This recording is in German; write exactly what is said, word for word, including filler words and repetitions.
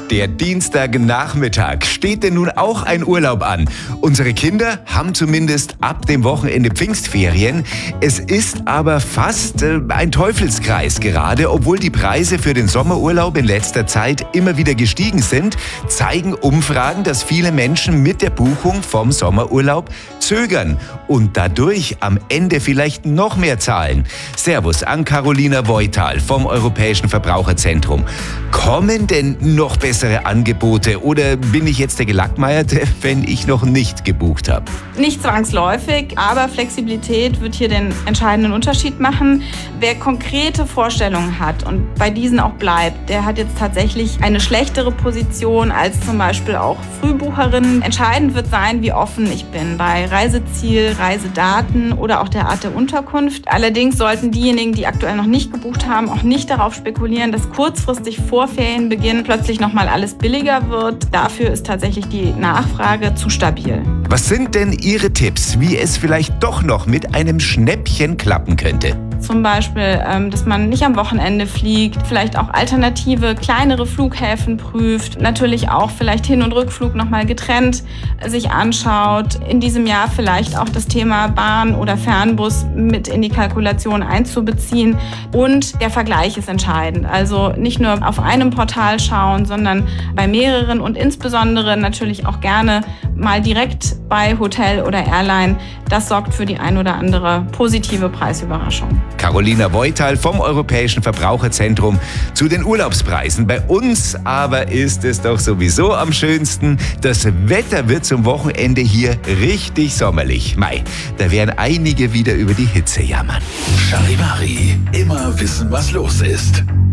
Der Dienstagnachmittag. Steht denn nun auch ein Urlaub an? Unsere Kinder haben zumindest ab dem Wochenende Pfingstferien. Es ist aber fast äh, ein Teufelskreis gerade. Obwohl die Preise für den Sommerurlaub in letzter Zeit immer wieder gestiegen sind, zeigen Umfragen, dass viele Menschen mit der Buchung vom Sommerurlaub zögern und dadurch am Ende vielleicht noch mehr zahlen. Servus an Carolina Voital vom Europäischen Verbraucherzentrum. Kommen denn noch bessere Angebote oder bin ich jetzt der Gelackmeierte, wenn ich noch nicht gebucht habe? Nicht zwangsläufig, aber Flexibilität wird hier den entscheidenden Unterschied machen. Wer konkrete Vorstellungen hat und bei diesen auch bleibt, der hat jetzt tatsächlich eine schlechtere Position als zum Beispiel auch Frühbucherinnen. Entscheidend wird sein, wie offen ich bin bei Reiseziel, Reisedaten oder auch der Art der Unterkunft. Allerdings sollten diejenigen, die aktuell noch nicht gebucht haben, auch nicht darauf spekulieren, dass kurzfristig vor Ferienbeginn plötzlich nochmal alles billiger wird. Dafür ist tatsächlich die Nachfrage zu stabil. Was sind denn Ihre Tipps, wie es vielleicht doch noch mit einem Schnäppchen klappen könnte? Zum Beispiel, dass man nicht am Wochenende fliegt, vielleicht auch alternative, kleinere Flughäfen prüft, natürlich auch vielleicht Hin- und Rückflug nochmal getrennt sich anschaut, in diesem Jahr vielleicht auch das Thema Bahn oder Fernbus mit in die Kalkulation einzubeziehen und der Vergleich ist entscheidend. Also nicht nur auf einem Portal schauen, sondern bei mehreren und insbesondere natürlich auch gerne mal direkt bei Hotel oder Airline. Das sorgt für die ein oder andere positive Preisüberraschung. Carolina Voital vom Europäischen Verbraucherzentrum zu den Urlaubspreisen. Bei uns aber ist es doch sowieso am schönsten. Das Wetter wird zum Wochenende hier richtig sommerlich. Mai, da werden einige wieder über die Hitze jammern. Charivari, immer wissen, was los ist.